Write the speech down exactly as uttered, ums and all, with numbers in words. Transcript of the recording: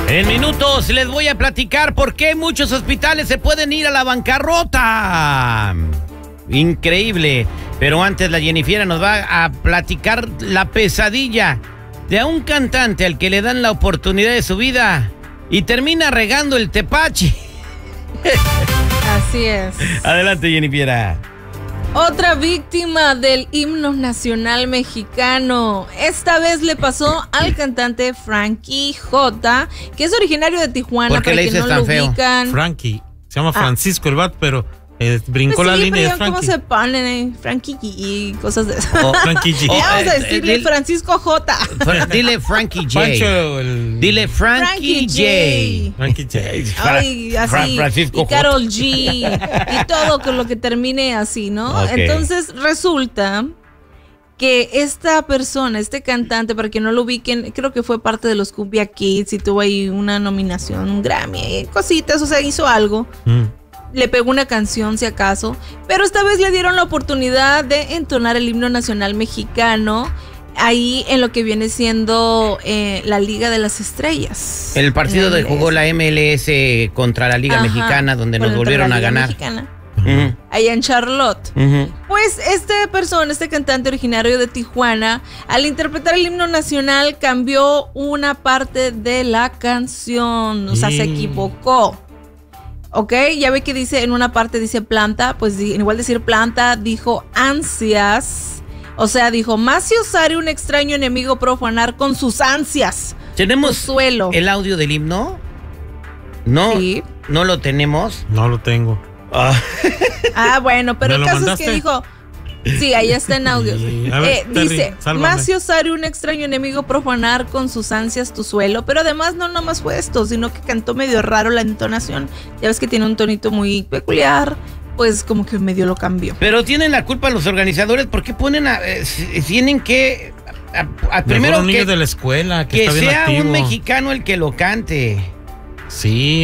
En minutos les voy a platicar por qué muchos hospitales se pueden ir a la bancarrota. Increíble. Pero antes la Jennifiera nos va a platicar la pesadilla de a un cantante al que le dan la oportunidad de su vida y termina regando el tepache. Así es. Adelante, Jennifiera. Otra víctima del himno nacional mexicano. Esta vez le pasó al cantante Frankie J, que es originario de Tijuana. ¿Por qué le dices no tan lo feo? ubican. Frankie. Se llama Francisco ah. el vato, pero eh, brincó pues sí, la línea de pero Frankie. ¿cómo se ponen? Eh? Frankie G y cosas de eso. Oh, Frankie G. Oh, Ya vamos a eh, decirle eh, Francisco J. Fra- Dile Frankie J. Pancho, el... Dile Frankie, Frankie J. Frankie J. Fra- Ay, así. Fra- Francisco y Karol G. Y todo con lo que termine así, ¿no? Ok. Entonces resulta que esta persona, este cantante, para que no lo ubiquen, creo que fue parte de los Cumbia Kids y tuvo ahí una nominación, un Grammy, cositas, o sea, hizo algo. Mm. Le pegó una canción, si acaso, pero esta vez le dieron la oportunidad de entonar el himno nacional mexicano ahí en lo que viene siendo eh, la Liga de las Estrellas. El partido de M L S. jugó la M L S contra la Liga Ajá, Mexicana, donde nos contra volvieron la a Liga ganar. Mexicana, Ujú, allá en Charlotte. ujú. Pues esta persona, este cantante originario de Tijuana, al interpretar el himno nacional cambió una parte de la canción, o sea, se Mm. equivocó. Ok, ya ve que dice, en una parte dice planta, pues di- igual decir planta, dijo ansias. O sea, dijo, más si osare un extraño enemigo profanar con sus ansias. ¿Tenemos Suelo. el audio del himno? No, Sí. no lo tenemos. No lo tengo. Ah, Ah, bueno, pero ¿Me el lo caso mandaste? es que dijo, sí, ahí está en audio. Sí, a ver, Eh, Terry, dice, sálvame. más si osare un extraño enemigo profanar con sus ansias tu suelo, pero además no nomás fue esto, sino que cantó medio raro la entonación. Ya ves que tiene un tonito muy peculiar, pues como que medio lo cambió. pero tienen la culpa los organizadores. ¿Por qué ponen a... eh, si- tienen que... a- a- Mejor primero un niño que, de la escuela que, que está bien sea activo. un mexicano el que lo cante. Sí,